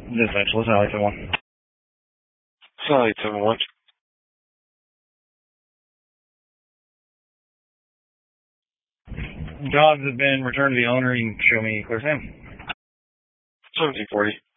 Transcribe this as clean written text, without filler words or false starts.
Dispatch, what's Alley 71? Alley 71. Dogs have been returned to the owner. You can show me clear Sam. 1740.